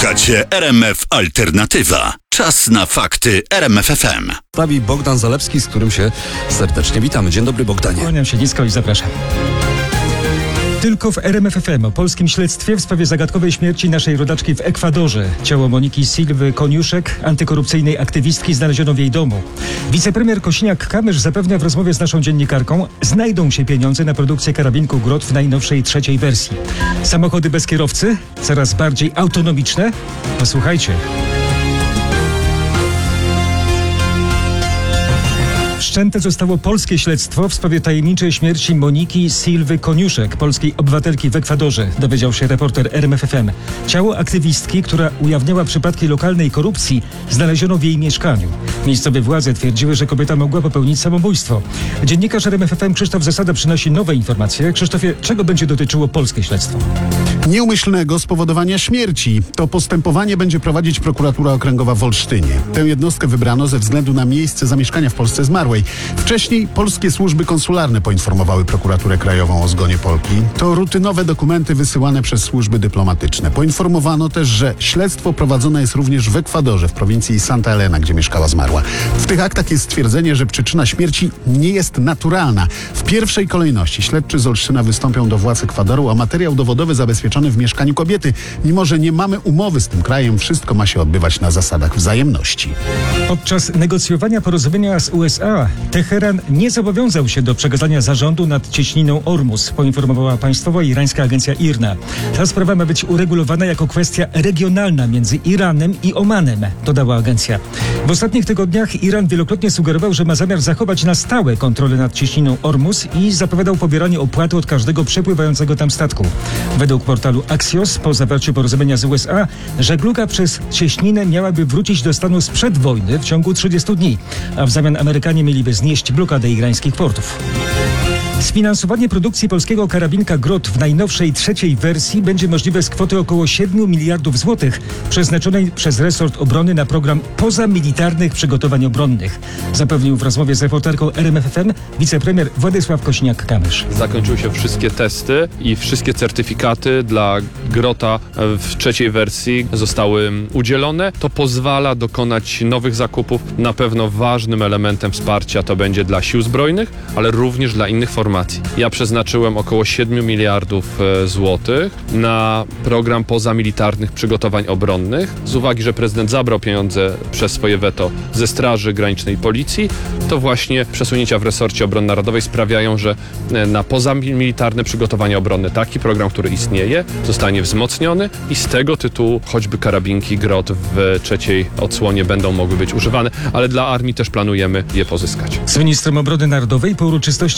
Słuchacie RMF Alternatywa. Czas na fakty RMF FM. Prawi Bogdan Zalewski, z którym się serdecznie witamy. Dzień dobry, Bogdanie. Kłaniam się nisko i zapraszam. Tylko w RMF FM o polskim śledztwie w sprawie zagadkowej śmierci naszej rodaczki w Ekwadorze. Ciało Moniki Silwy Koniuszek, antykorupcyjnej aktywistki, znaleziono w jej domu. Wicepremier Kosiniak-Kamysz zapewnia w rozmowie z naszą dziennikarką, znajdą się pieniądze na produkcję karabinku Grot w najnowszej, trzeciej wersji. Samochody bez kierowcy? Coraz bardziej autonomiczne? Posłuchajcie. Wszczęte zostało polskie śledztwo w sprawie tajemniczej śmierci Moniki Silwy Koniuszek, polskiej obywatelki w Ekwadorze, dowiedział się reporter RMF FM. Ciało aktywistki, która ujawniała przypadki lokalnej korupcji, znaleziono w jej mieszkaniu. Miejscowe władze twierdziły, że kobieta mogła popełnić samobójstwo. Dziennikarz RMF FM Krzysztof Zasada przynosi nowe informacje. Krzysztofie, czego będzie dotyczyło polskie śledztwo? Nieumyślnego spowodowania śmierci. To postępowanie będzie prowadzić prokuratura okręgowa w Olsztynie. Tę jednostkę wybrano ze względu na miejsce zamieszkania w Polsce zmarłej. Wcześniej polskie służby konsularne poinformowały prokuraturę krajową o zgonie Polki. To rutynowe dokumenty wysyłane przez służby dyplomatyczne. Poinformowano też, że śledztwo prowadzone jest również w Ekwadorze, w prowincji Santa Elena, gdzie mieszkała zmarła. W tych aktach jest stwierdzenie, że przyczyna śmierci nie jest naturalna. W pierwszej kolejności śledczy z Olsztyna wystąpią do władz Ekwadoru o materiał dowodowy zabezpieczony w mieszkaniu kobiety. Mimo że nie mamy umowy z tym krajem, wszystko ma się odbywać na zasadach wzajemności. Podczas negocjowania porozumienia z USA Teheran nie zobowiązał się do przekazania zarządu nad cieśniną Ormus, poinformowała państwowa irańska agencja IRNA. Ta sprawa ma być uregulowana jako kwestia regionalna między Iranem i Omanem, dodała agencja. W ostatnich tygodniach Iran wielokrotnie sugerował, że ma zamiar zachować na stałe kontrolę nad cieśniną Ormus i zapowiadał pobieranie opłaty od każdego przepływającego tam statku. Według portalu Axios, po zawarciu porozumienia z USA, żegluga przez cieśninę miałaby wrócić do stanu sprzed wojny w ciągu 30 dni, a w zamian Amerykanie mieliby znieść blokadę irańskich portów. Sfinansowanie produkcji polskiego karabinka Grot w najnowszej, trzeciej wersji będzie możliwe z kwoty około 7 miliardów złotych przeznaczonej przez resort obrony na program pozamilitarnych przygotowań obronnych, zapewnił w rozmowie z reporterką RMF FM wicepremier Władysław Kosiniak-Kamysz. Zakończyły się wszystkie testy i wszystkie certyfikaty dla Grota w trzeciej wersji zostały udzielone. To pozwala dokonać nowych zakupów. Na pewno ważnym elementem wsparcia to będzie dla sił zbrojnych, ale również dla innych formacji. Ja przeznaczyłem około 7 miliardów złotych na program pozamilitarnych przygotowań obronnych. Z uwagi, że prezydent zabrał pieniądze przez swoje weto ze Straży Granicznej i Policji, to właśnie przesunięcia w resorcie obrony narodowej sprawiają, że na pozamilitarne przygotowania obronne taki program, który istnieje, zostanie wzmocniony i z tego tytułu choćby karabinki Grot w trzeciej odsłonie będą mogły być używane, ale dla armii też planujemy je pozyskać. Z ministrem obrony narodowej po uroczystości